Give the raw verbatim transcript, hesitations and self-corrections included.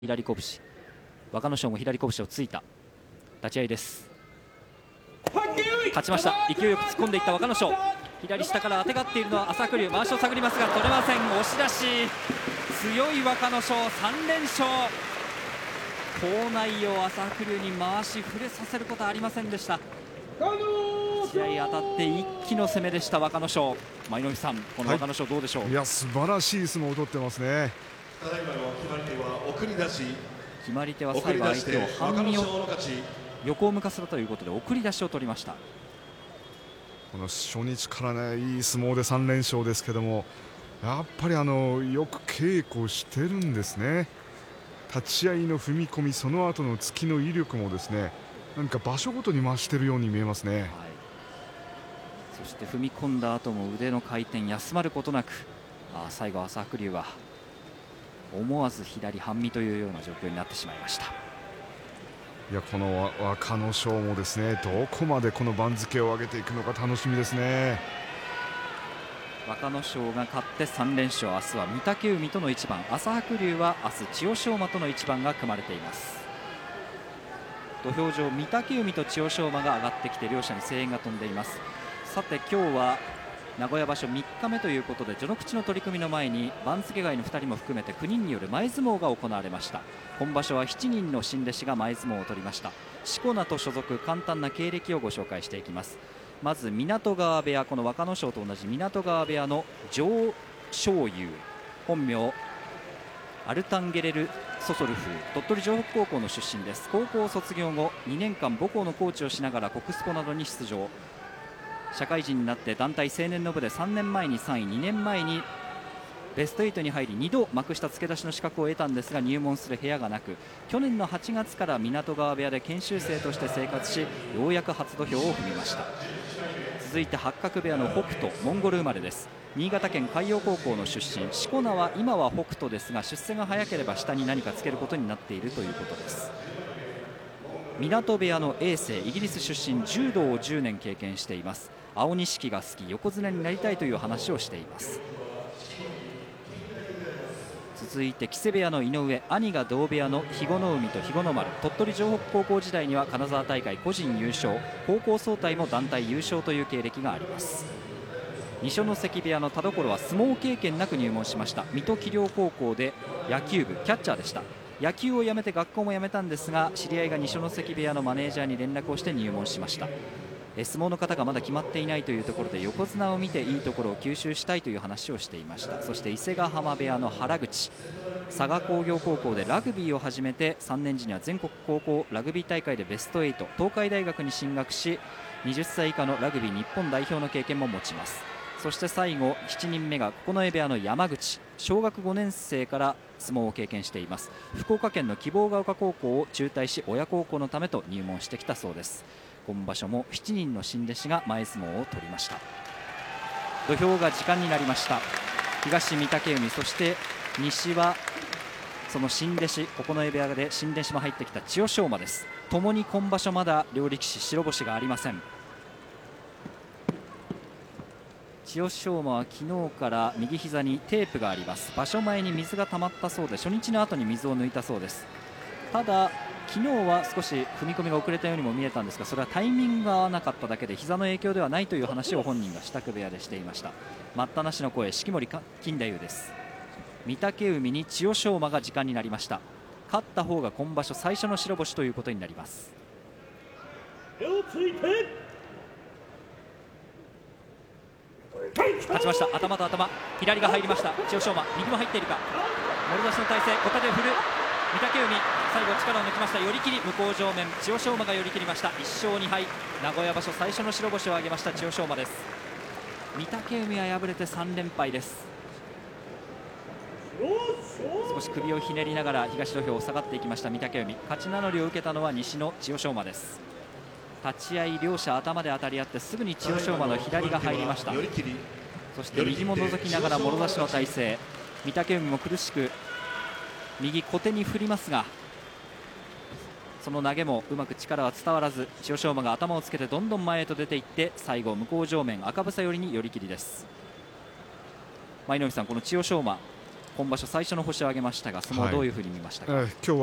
左拳、若野翔も左拳をついた立ち合いです。勝ちました。勢いよく突っ込んでいった若野翔、左下からあてがっているのは朝栗生、まわしを探りますが取れません。押し出し、強い若野翔さん連勝。好内容、朝栗にまわし触れさせることはありませんでした。試合当たって一気の攻めでした若野翔。舞の海さん、この若野翔どうでしょう。はい、 いや素晴らしい相撲を取ってますね。 ただいまの決まり手は送り出し。 決まり手は最後相手を半身を横を向かせたということで送り出しを取りました。 この初日からね、いい相撲でさん連勝ですけども、やっぱりあのよく稽古してるんですね。立ち合いの踏み込み、その後の突きの威力もですね、何か場所ごとに増しているように見えますね。はい、 そして踏み込んだ後も腕の回転休まることなく、あ最後朝栗は思わず左半身というような状況になってしまいました。 いやこの若野翔もですね、どこまでこの番付を上げていくのか楽しみですね。 若野翔が勝ってさん連勝、明日は御嶽海との一番、朝白龍は明日千代翔馬との一番が組まれています。土俵上、御嶽海と千代翔馬が上がってきて両者に声援が飛んでいます。さて今日は名古屋場所みっかめということで、序ノ口の取り組みの前に番付外のふたりも含めてきゅうにんによる前相撲が行われました。今場所はしちにんの新弟子が前相撲を取りました。しこ名と所属、簡単な経歴をご紹介していきます。まず湊川部屋、この若野翔と同じ湊川部屋の上昇雄、本名アルタンゲレル・ソソルフ、鳥取城北高校の出身です。高校卒業後にねんかん母校のコーチをしながら国スポなどに出場。社会人になって団体青年の部でさんねんまえにさんい、にねんまえにベストはちに入りにど幕下付け出しの資格を得たんですが入門する部屋がなく、去年のはちがつから湊川部屋で研修生として生活し、ようやく初土俵を踏みました。続いて八角部屋の北斗、モンゴル生まれです。新潟県海洋高校の出身、しこ名は今は北斗ですが出世が早ければ下に何かつけることになっているということです。湊部屋の永世、イギリス出身、柔道をじゅうねん経験しています。青錦が好き、横綱になりたいという話をしています。続いて木瀬部屋の井上、兄が同部屋の肥後の海と肥後の丸、鳥取城北高校時代には金沢大会個人優勝、高校総体も団体優勝という経歴があります。二所ノ関部屋の田所は相撲経験なく入門しました。水戸葵陵高校で野球部キャッチャーでした。野球を辞めて学校も辞めたんですが、知り合いが二所ノ関部屋のマネージャーに連絡をして入門しました。え相撲の方がまだ決まっていないというところで横綱を見ていいところを吸収したいという話をしていました。そして伊勢ヶ濱部屋の原口、佐賀工業高校でラグビーを始めてさんねん時には全国高校ラグビー大会でベストはち、東海大学に進学しはたち以下のラグビー日本代表の経験も持ちます。そして最後しちにんめが九重部屋の山口、小学ごねん生から相撲を経験しています。福岡県の希望ヶ丘高校を中退し親孝行のためと入門してきたそうです。今場所もしちにんの新弟子が前相撲を取りました。土俵が時間になりました。東御嶽海、そして西はその新弟子、九重部屋で新弟子も入ってきた千代翔馬です。ともに今場所まだ両力士白星がありません。千代翔馬は昨日から右膝にテープがあります。場所前に水が溜まったそうで初日の後に水を抜いたそうです。ただ昨日は少し踏み込みが遅れたようにも見えたんですが、それはタイミングが合わなかっただけで膝の影響ではないという話を本人が支度部屋でしていました。待ったなしの声、式守金太夫です。御嶽海に千代翔馬が時間になりました。勝った方が今場所最初の白星ということになります。勝ちました。頭と頭、左が入りました。千代翔馬、右も入っているか、もろ出しの体勢、小手で振る御嶽海、最後力を抜きました。寄り切り、向こう正面千代翔馬が寄り切りました。いっ勝に敗、名古屋場所最初の白星を挙げました千代翔馬です。御嶽海は敗れてさん連敗です。少し首をひねりながら東土俵を下がっていきました御嶽海。勝ち名乗りを受けたのは西の千代翔馬です。立ち合い両者頭で当たり合ってすぐに千代翔馬の左が入りました。そして右も覗きながらもろ出しの体勢、御嶽海も苦しく右小手に振りますが、その投げもうまく力は伝わらず、千代翔馬が頭をつけてどんどん前へと出ていって最後向こう正面赤房寄りに寄り切りです。舞の海さん、この千代翔馬今場所最初の星を挙げましたが相撲をどういうふうに見ましたか。 えー今日